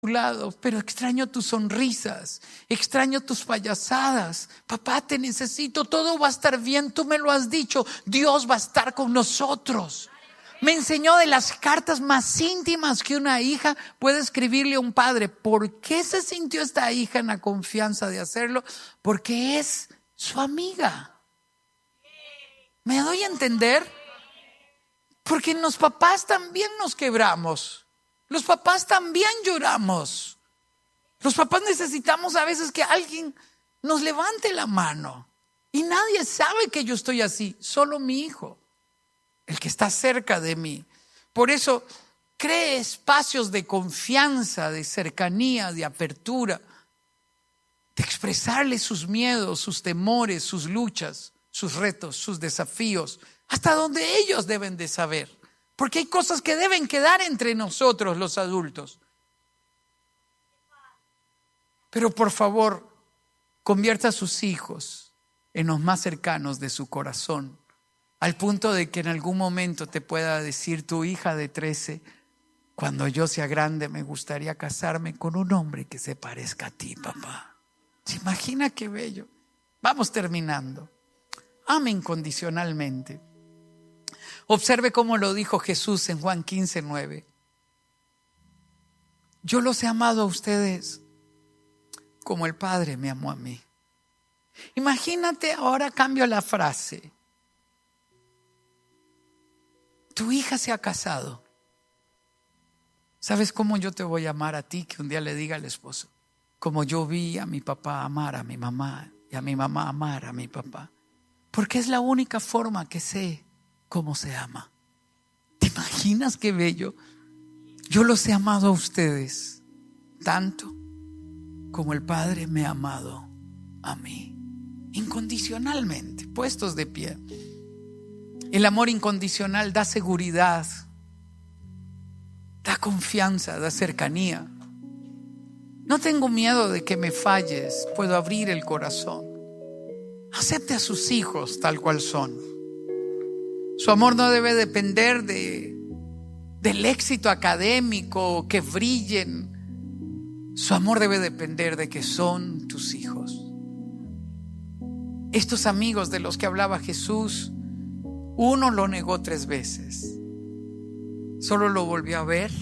lado, pero extraño tus sonrisas, extraño tus payasadas. Papá, te necesito, todo va a estar bien, tú me lo has dicho, Dios va a estar con nosotros. Me enseñó de las cartas más íntimas que una hija puede escribirle a un padre. ¿Por qué se sintió esta hija en la confianza de hacerlo? Porque es su amiga. ¿Me doy a entender? Porque los papás también nos quebramos. Los papás también lloramos. Los papás necesitamos a veces que alguien nos levante la mano. Y nadie sabe que yo estoy así, solo mi hijo, el que está cerca de mí. Por eso cree espacios de confianza, de cercanía, de apertura, de expresarle sus miedos, sus temores, sus luchas, sus retos, sus desafíos, hasta donde ellos deben de saber. Porque hay cosas que deben quedar entre nosotros los adultos. Pero por favor, convierta a sus hijos en los más cercanos de su corazón, al punto de que en algún momento te pueda decir tu hija de 13, cuando yo sea grande me gustaría casarme con un hombre que se parezca a ti, papá. ¿Se imagina qué bello? Vamos terminando. Ame incondicionalmente. Observe cómo lo dijo Jesús en Juan 15:9. Yo los he amado a ustedes como el Padre me amó a mí. Imagínate, ahora cambio la frase. Tu hija se ha casado. ¿Sabes cómo yo te voy a amar a ti? Que un día le diga al esposo, como yo vi a mi papá amar a mi mamá y a mi mamá amar a mi papá. Porque es la única forma que sé cómo se ama. ¿Te imaginas qué bello? Yo los he amado a ustedes tanto como el Padre me ha amado a mí. Incondicionalmente, puestos de pie. El amor incondicional da seguridad, da confianza, da cercanía. No tengo miedo de que me falles, puedo abrir el corazón. Acepte a sus hijos tal cual son. Su amor no debe depender del éxito académico, que brillen. Su amor debe depender de que son tus hijos. Estos amigos de los que hablaba Jesús, uno lo negó 3 veces. Solo lo volvió a ver.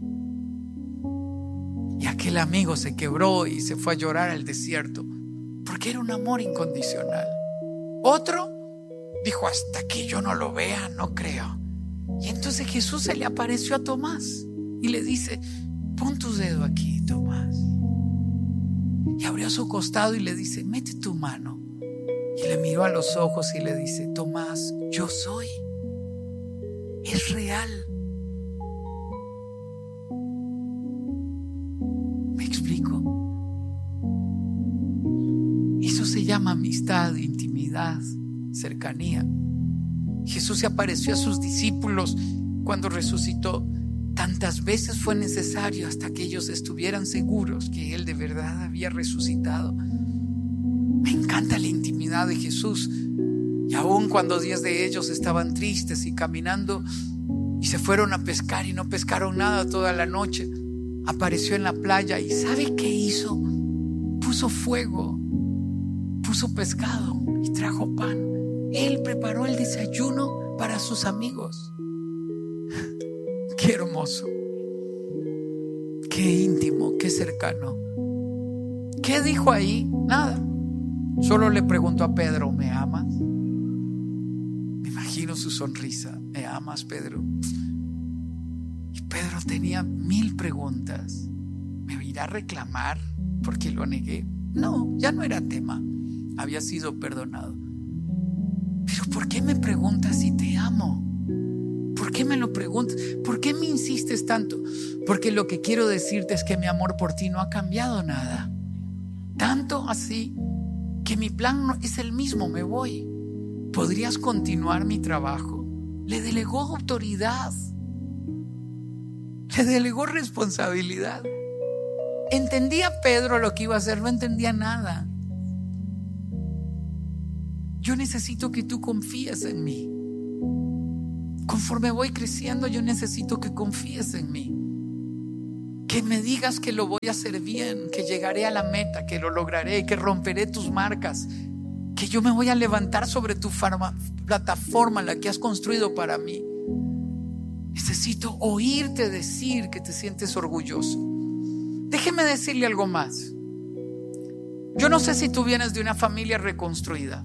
Y aquel amigo se quebró y se fue a llorar al desierto, porque era un amor incondicional. Otro dijo, hasta que yo no lo vea, no creo. Y entonces Jesús se le apareció a Tomás y le dice, pon tu dedo aquí, Tomás. Y abrió su costado y le dice, mete tu mano. Y le miró a los ojos y le dice, Tomás, yo soy. Es real. ¿Me explico? Eso se llama amistad, intimidad, cercanía. Jesús se apareció a sus discípulos cuando resucitó. Tantas veces fue necesario hasta que ellos estuvieran seguros que Él de verdad había resucitado. Me encanta la intimidad de Jesús. Y aun cuando 10 de ellos estaban tristes y caminando y se fueron a pescar y no pescaron nada toda la noche, apareció en la playa y ¿sabe qué hizo? Puso fuego, puso pescado y trajo pan. Él preparó el desayuno para sus amigos. Qué hermoso, qué íntimo, qué cercano. ¿Qué dijo ahí? Nada. Solo le preguntó a Pedro, ¿me amas? Me imagino su sonrisa. ¿Me amas, Pedro? Y Pedro tenía 1000 preguntas. ¿Me irá a reclamar porque lo negué? No, ya no era tema. Había sido perdonado. Pero ¿por qué me preguntas si te amo? ¿Por qué me lo preguntas? ¿Por qué me insistes tanto? Porque lo que quiero decirte es que mi amor por ti no ha cambiado nada. Tanto así que mi plan no es el mismo, me voy. ¿Podrías continuar mi trabajo? Le delegó autoridad. Le delegó responsabilidad. ¿Entendía Pedro lo que iba a hacer? No entendía nada. Yo necesito que tú confíes en mí. Conforme voy creciendo, yo necesito que confíes en mí. Que me digas que lo voy a hacer bien, que llegaré a la meta, que lo lograré, que romperé tus marcas, que yo me voy a levantar sobre tu plataforma, la que has construido para mí. Necesito oírte decir que te sientes orgulloso. Déjeme decirle algo más. Yo no sé si tú vienes de una familia reconstruida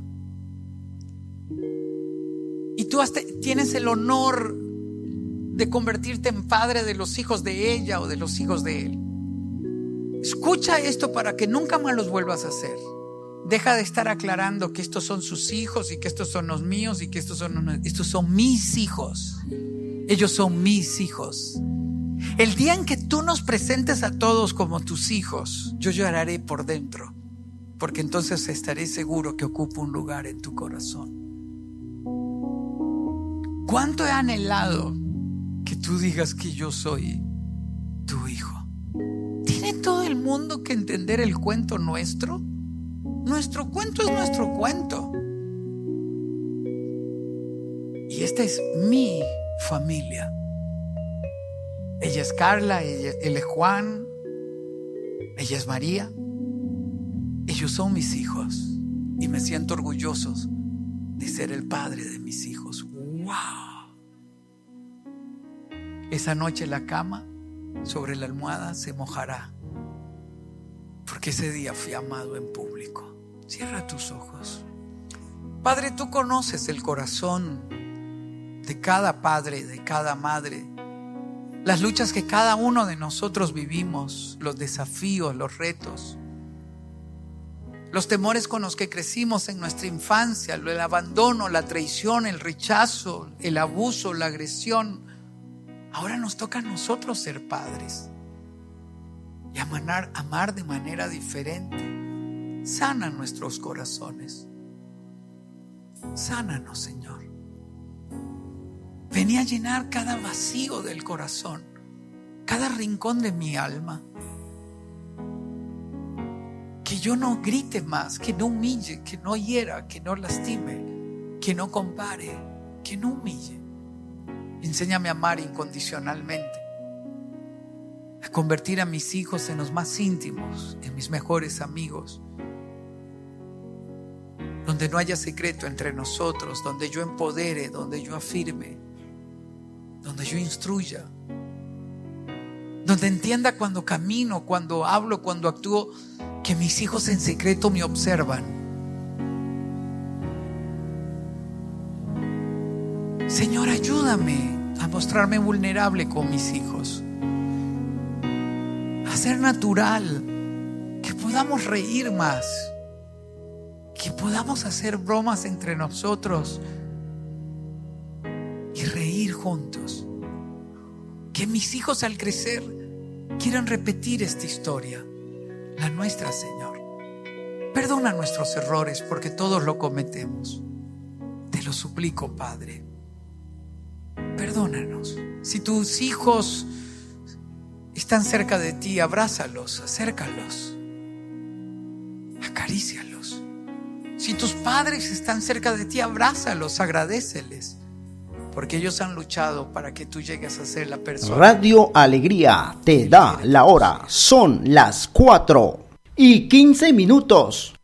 y tú tienes el honor de convertirte en padre de los hijos de ella o de los hijos de él. Escucha esto para que nunca más los vuelvas a hacer. Deja de estar aclarando que estos son sus hijos y que estos son los míos y que estos son mis hijos. Ellos son mis hijos. El día en que tú nos presentes a todos como tus hijos, yo lloraré por dentro, porque entonces estaré seguro que ocupo un lugar en tu corazón. ¿Cuánto he anhelado que tú digas que yo soy tu hijo? ¿Tiene todo el mundo que entender el cuento nuestro? Nuestro cuento es nuestro cuento. Y esta es mi familia. Ella es Carla, él es Juan, ella es María. Ellos son mis hijos y me siento orgulloso de ser el padre de mis hijos. ¡Wow! Esa noche la cama sobre la almohada se mojará, porque ese día fui amado en público. Cierra tus ojos. Padre, tú conoces el corazón de cada padre, de cada madre, las luchas que cada uno de nosotros vivimos, los desafíos, los retos, los temores con los que crecimos en nuestra infancia, el abandono, la traición, el rechazo, el abuso, la agresión. Ahora nos toca a nosotros ser padres y amar de manera diferente. Sana nuestros corazones. Sánanos, Señor. Ven a llenar cada vacío del corazón, cada rincón de mi alma. Que yo no grite más, que no humille, que no hiera, que no lastime, que no compare, que no humille. Enséñame a amar incondicionalmente, a convertir a mis hijos en los más íntimos, en mis mejores amigos, donde no haya secreto entre nosotros, donde yo empodere, donde yo afirme, donde yo instruya, donde entienda cuando camino, cuando hablo, cuando actúo, que mis hijos en secreto me observan. Señor, ayúdame a mostrarme vulnerable con mis hijos, a ser natural, que podamos reír más, que podamos hacer bromas entre nosotros y reír juntos. Que mis hijos al crecer quieran repetir esta historia, la nuestra, Señor. Perdona nuestros errores, porque todos lo cometemos. Te lo suplico, Padre. Perdónanos. Si tus hijos están cerca de ti, abrázalos, acércalos, acarícialos. Si tus padres están cerca de ti, abrázalos, agradéceles, porque ellos han luchado para que tú llegues a ser la persona. Radio Alegría te da la hora. Son las 4:15.